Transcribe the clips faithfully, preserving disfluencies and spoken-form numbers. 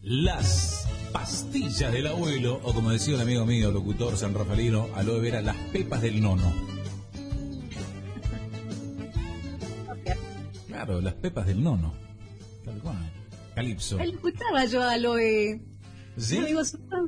Las pastillas del abuelo, o como decía un amigo mío, locutor sanrafaelino, aloe vera, las pepas del nono. Claro, las pepas del nono. Tal cual. Calipso. Él escuchaba yo a Aloe. ¿Sí? Amigo,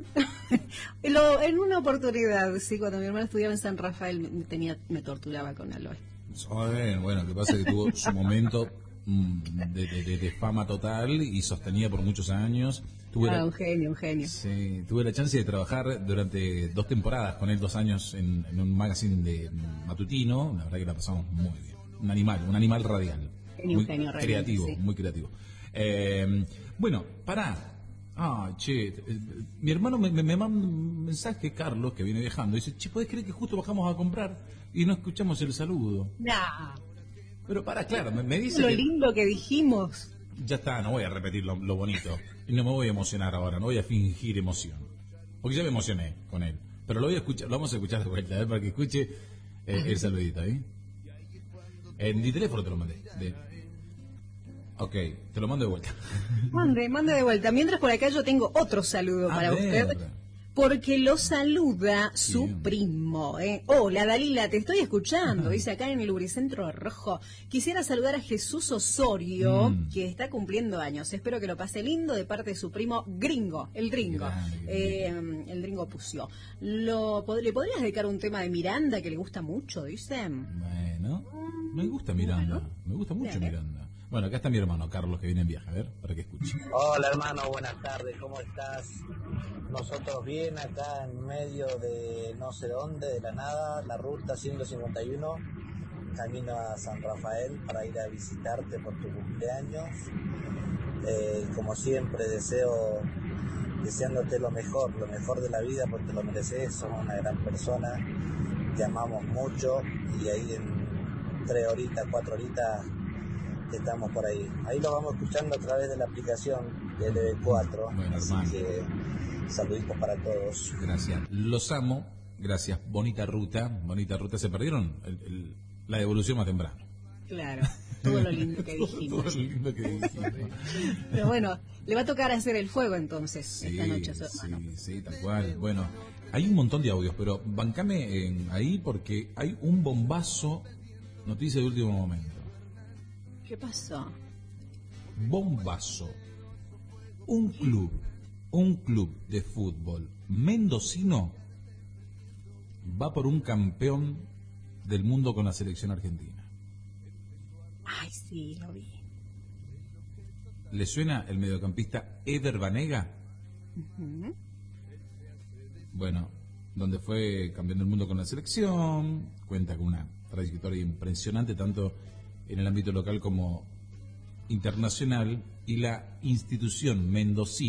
Lo, en una oportunidad, sí, cuando mi hermano estudiaba en San Rafael, me, tenía, me torturaba con Aloe. Bueno, bueno, que pasa que tuvo su momento mm, de, de, de, de fama total y sostenida por muchos años. Tuve Ah, la, un genio, un genio. sí, tuve la chance de trabajar durante dos temporadas con él, dos años en, en un magazine de matutino. La verdad que la pasamos muy bien. Un animal, un animal radial. Genio, muy un genio, realmente, creativo, sí. muy creativo. Eh, bueno, pará. Ah, che, eh, mi hermano me, me, me manda un mensaje, Carlos, que viene viajando, y dice, che, ¿podés creer que justo bajamos a comprar y no escuchamos el saludo? Nah, Pero para, claro, me, me dice lo que... lindo que dijimos. Ya está, no voy a repetir lo, lo bonito. Y no me voy a emocionar ahora, no voy a fingir emoción. Porque ya me emocioné con él. Pero lo voy a escuchar, lo vamos a escuchar de vuelta, ¿eh? Para que escuche eh, el saludito, ¿eh? En mi teléfono te lo mandé. De... Ok, te lo mando de vuelta. Mande, mande de vuelta. Mientras por acá yo tengo otro saludo A para ver. usted. Porque lo saluda su Bien. primo. ¿eh? Hola, Dalila, te estoy escuchando. Dice acá en el Lubricentro Rojo. Quisiera saludar a Jesús Osorio, Mm. que está cumpliendo años. Espero que lo pase lindo de parte de su primo Gringo, el Gringo. Grande, Eh, el Gringo Pució. Lo, pod- ¿Le podrías dedicar un tema de Miranda que le gusta mucho, dicen? Bueno, me gusta Miranda. Bueno. Me gusta mucho Bien, ¿eh? Miranda. Bueno, acá está mi hermano Carlos, que viene en viaje. A ver, para que escuche. Hola hermano, buenas tardes, ¿cómo estás? Nosotros bien acá en medio de no sé dónde, de la nada, la ruta ciento cincuenta y uno, camino a San Rafael para ir a visitarte por tu cumpleaños. Eh, como siempre deseo, deseándote lo mejor, lo mejor de la vida porque lo mereces, sos una gran persona, te amamos mucho y ahí en tres horitas, cuatro horitas estamos por ahí. Ahí lo vamos escuchando a través de la aplicación de L B cuatro. Bueno, así hermano. que saluditos para todos. Gracias. Los amo. Gracias. Bonita ruta. Bonita ruta. Se perdieron el- el- la devolución más temprano. Claro, todo lo lindo que Todo dijimos. lo lindo que dijimos. Pero bueno, le va a tocar hacer el fuego entonces Sí, esta noche a su hermano. sí, sí, tal cual. Bueno, hay un montón de audios, pero bancame en- ahí porque hay un bombazo, noticia de último momento. ¿Qué pasó? Bombazo. Un club, un club de fútbol mendocino va por un campeón del mundo con la selección argentina. Ay, sí, lo vi. ¿Le suena el mediocampista Eder Banega? Ujú. Bueno, donde fue campeón del mundo con la selección, cuenta con una trayectoria impresionante tanto en el ámbito local como internacional, y la institución mendocina